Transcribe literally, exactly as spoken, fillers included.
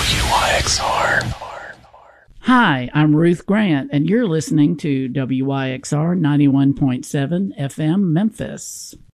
Y X R. Hi, I'm Ruth Grant, and you're listening to W Y X R ninety-one point seven F M Memphis.